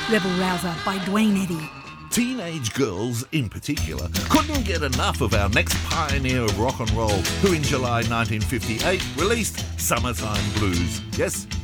Rebel Rouser by Dwayne Eddy. Teenage girls, in particular, couldn't get enough of our next pioneer of rock and roll, who in July 1958 released Summertime Blues. Yes,